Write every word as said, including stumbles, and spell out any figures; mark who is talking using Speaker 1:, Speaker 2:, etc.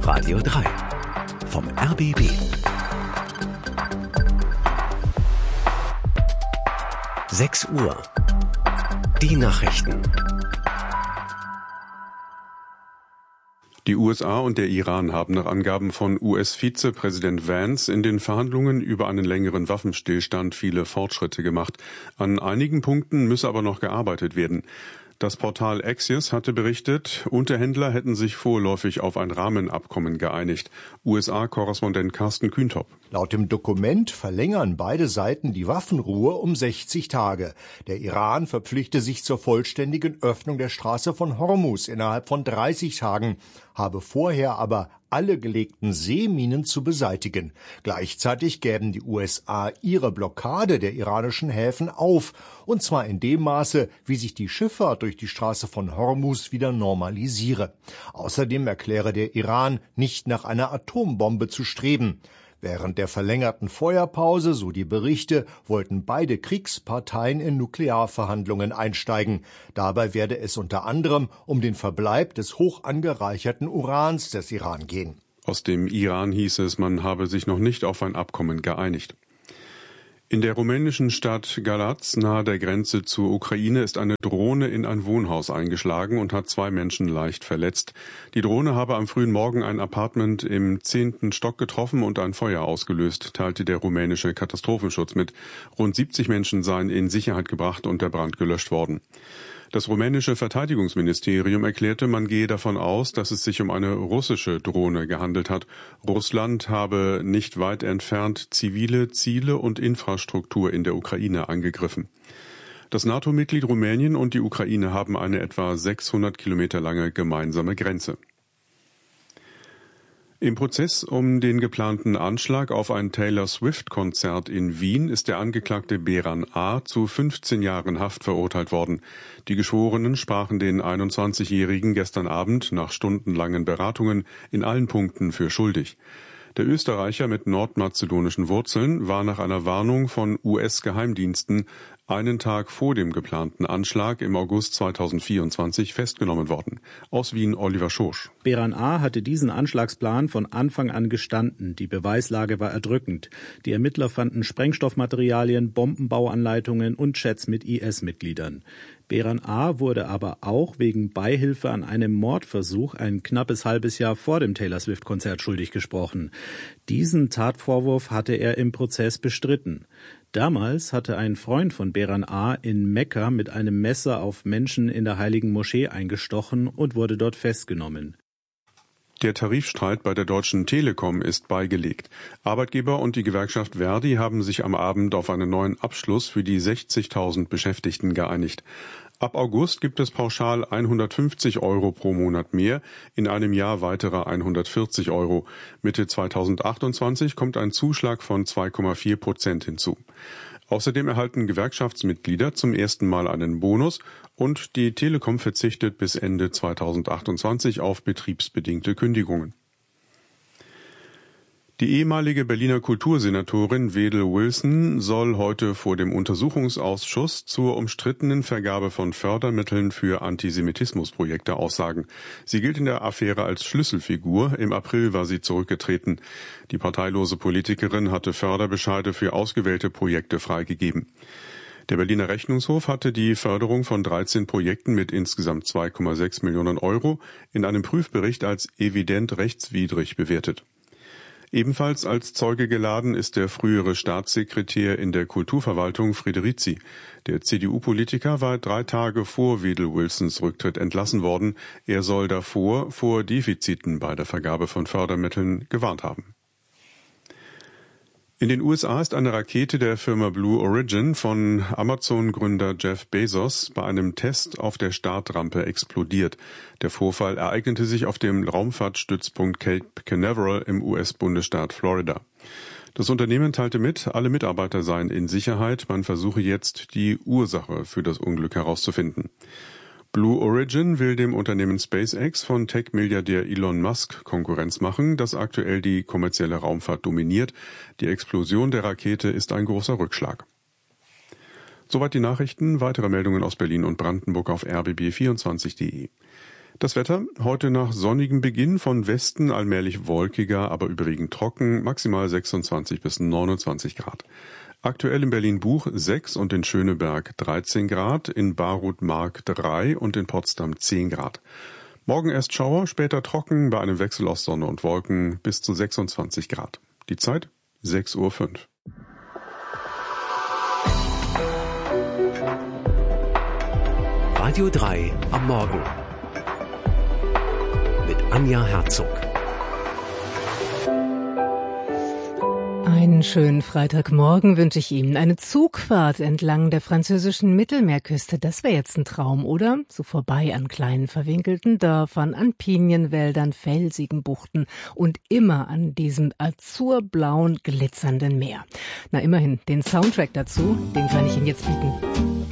Speaker 1: Radio drei vom R B B. sechs Uhr. Die Nachrichten.
Speaker 2: Die U S A und der Iran haben nach Angaben von U S-Vizepräsident Vance in den Verhandlungen über einen längeren Waffenstillstand viele Fortschritte gemacht. An einigen Punkten müsse aber noch gearbeitet werden. Das Portal Axios hatte berichtet, Unterhändler hätten sich vorläufig auf ein Rahmenabkommen geeinigt. U S A-Korrespondent Carsten Kühntop.
Speaker 3: Laut dem Dokument verlängern beide Seiten die Waffenruhe um sechzig Tage. Der Iran verpflichte sich zur vollständigen Öffnung der Straße von Hormuz innerhalb von dreißig Tagen, habe vorher aber alle gelegten Seeminen zu beseitigen. Gleichzeitig gäben die U S A ihre Blockade der iranischen Häfen auf, und zwar in dem Maße, wie sich die Schifffahrt durch die Straße von Hormuz wieder normalisiere. Außerdem erkläre der Iran, nicht nach einer Atombombe zu streben. Während der verlängerten Feuerpause, so die Berichte, wollten beide Kriegsparteien in Nuklearverhandlungen einsteigen. Dabei werde es unter anderem um den Verbleib des hoch angereicherten Urans des Iran gehen.
Speaker 2: Aus dem Iran hieß es, man habe sich noch nicht auf ein Abkommen geeinigt. In der rumänischen Stadt Galați, nahe der Grenze zur Ukraine, ist eine Drohne in ein Wohnhaus eingeschlagen und hat zwei Menschen leicht verletzt. Die Drohne habe am frühen Morgen ein Apartment im zehnten Stock getroffen und ein Feuer ausgelöst, teilte der rumänische Katastrophenschutz mit. Rund siebzig Menschen seien in Sicherheit gebracht und der Brand gelöscht worden. Das rumänische Verteidigungsministerium erklärte, man gehe davon aus, dass es sich um eine russische Drohne gehandelt hat. Russland habe nicht weit entfernt zivile Ziele und Infrastruktur in der Ukraine angegriffen. Das NATO-Mitglied Rumänien und die Ukraine haben eine etwa sechshundert Kilometer lange gemeinsame Grenze. Im Prozess um den geplanten Anschlag auf ein Taylor-Swift-Konzert in Wien ist der Angeklagte Beran A. zu fünfzehn Jahren Haft verurteilt worden. Die Geschworenen sprachen den einundzwanzigjährigen gestern Abend nach stundenlangen Beratungen in allen Punkten für schuldig. Der Österreicher mit nordmazedonischen Wurzeln war nach einer Warnung von U S-Geheimdiensten einen Tag vor dem geplanten Anschlag im August zweitausendvierundzwanzig festgenommen worden. Aus Wien Oliver Schorsch.
Speaker 4: Beran A. hatte diesen Anschlagsplan von Anfang an gestanden. Die Beweislage war erdrückend. Die Ermittler fanden Sprengstoffmaterialien, Bombenbauanleitungen und Chats mit I S-Mitgliedern. Beran A. wurde aber auch wegen Beihilfe an einem Mordversuch ein knappes halbes Jahr vor dem Taylor-Swift-Konzert schuldig gesprochen. Diesen Tatvorwurf hatte er im Prozess bestritten. Damals hatte ein Freund von Beran A. in Mekka mit einem Messer auf Menschen in der Heiligen Moschee eingestochen und wurde dort festgenommen.
Speaker 2: Der Tarifstreit bei der Deutschen Telekom ist beigelegt. Arbeitgeber und die Gewerkschaft Verdi haben sich am Abend auf einen neuen Abschluss für die sechzigtausend Beschäftigten geeinigt. Ab August gibt es pauschal hundertfünfzig Euro pro Monat mehr, in einem Jahr weitere hundertvierzig Euro. Mitte zweitausendachtundzwanzig kommt ein Zuschlag von zwei Komma vier Prozent hinzu. Außerdem erhalten Gewerkschaftsmitglieder zum ersten Mal einen Bonus und die Telekom verzichtet bis Ende zweitausendachtundzwanzig auf betriebsbedingte Kündigungen. Die ehemalige Berliner Kultursenatorin Wedel Wilson soll heute vor dem Untersuchungsausschuss zur umstrittenen Vergabe von Fördermitteln für Antisemitismusprojekte aussagen. Sie gilt in der Affäre als Schlüsselfigur. Im April war sie zurückgetreten. Die parteilose Politikerin hatte Förderbescheide für ausgewählte Projekte freigegeben. Der Berliner Rechnungshof hatte die Förderung von dreizehn Projekten mit insgesamt zwei Komma sechs Millionen Euro in einem Prüfbericht als evident rechtswidrig bewertet. Ebenfalls als Zeuge geladen ist der frühere Staatssekretär in der Kulturverwaltung Friederici. Der C D U-Politiker war drei Tage vor Wedel Wilsons Rücktritt entlassen worden. Er soll davor vor Defiziten bei der Vergabe von Fördermitteln gewarnt haben. In den U S A ist eine Rakete der Firma Blue Origin von Amazon-Gründer Jeff Bezos bei einem Test auf der Startrampe explodiert. Der Vorfall ereignete sich auf dem Raumfahrtstützpunkt Cape Canaveral im U S-Bundesstaat Florida. Das Unternehmen teilte mit, alle Mitarbeiter seien in Sicherheit. Man versuche jetzt, die Ursache für das Unglück herauszufinden. Blue Origin will dem Unternehmen SpaceX von Tech-Milliardär Elon Musk Konkurrenz machen, das aktuell die kommerzielle Raumfahrt dominiert. Die Explosion der Rakete ist ein großer Rückschlag. Soweit die Nachrichten. Weitere Meldungen aus Berlin und Brandenburg auf r b b vierundzwanzig punkt d e. Das Wetter, heute nach sonnigem Beginn, von Westen allmählich wolkiger, aber überwiegend trocken, maximal sechsundzwanzig bis neunundzwanzig Grad. Aktuell in Berlin-Buch sechs und in Schöneberg dreizehn Grad, in Barut-Mark drei und in Potsdam zehn Grad. Morgen erst Schauer, später trocken, bei einem Wechsel aus Sonne und Wolken bis zu sechsundzwanzig Grad. Die Zeit sechs Uhr fünf.
Speaker 1: Radio drei am Morgen mit Anja Herzog.
Speaker 5: Einen schönen Freitagmorgen wünsche ich Ihnen. Eine Zugfahrt entlang der französischen Mittelmeerküste, das wäre jetzt ein Traum, oder? So vorbei an kleinen verwinkelten Dörfern, an Pinienwäldern, felsigen Buchten und immer an diesem azurblauen, glitzernden Meer. Na immerhin, den Soundtrack dazu, den kann ich Ihnen jetzt bieten.